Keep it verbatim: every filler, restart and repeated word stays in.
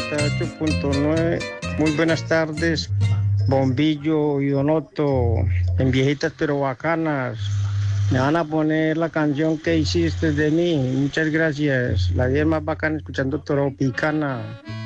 noventa y ocho punto nueve. Muy buenas tardes, Bombillo y Donoto, en viejitas pero bacanas. Me van a poner la canción que hiciste de mí. Muchas gracias. La vida es más bacana escuchando Tropicana.